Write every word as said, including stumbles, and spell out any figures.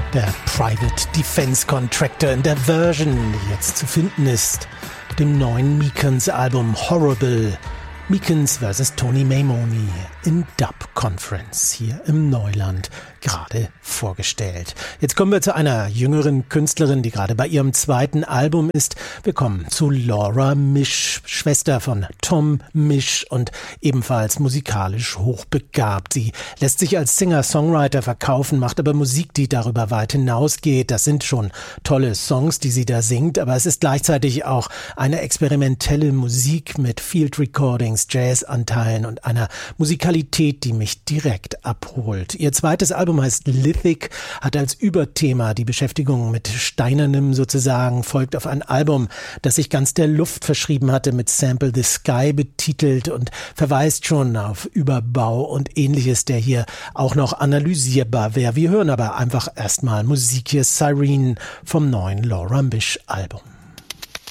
Der Private Defense Contractor in der Version, die jetzt zu finden ist, dem neuen Meekens Album Horrible. Meekens versus Tony Maimone in Dub Conference hier im Neuland gerade vorgestellt. Jetzt kommen wir zu einer jüngeren Künstlerin, die gerade bei ihrem zweiten Album ist. Wir kommen zu Laura Misch, Schwester von Tom Misch und ebenfalls musikalisch hochbegabt. Sie lässt sich als Singer-Songwriter verkaufen, macht aber Musik, die darüber weit hinausgeht. Das sind schon tolle Songs, die sie da singt, aber es ist gleichzeitig auch eine experimentelle Musik mit Field Recordings, Jazz-Anteilen und einer Musikalität, die mich direkt abholt. Ihr zweites Album heißt Lithic, hat als Überthema die Beschäftigung mit Steinernem sozusagen, folgt auf ein Album, das sich ganz der Luft verschrieben hatte, mit Sample the Sky betitelt und verweist schon auf Überbau und Ähnliches, der hier auch noch analysierbar wäre. Wir hören aber einfach erstmal Musik hier, Siren vom neuen Laura Misch Album.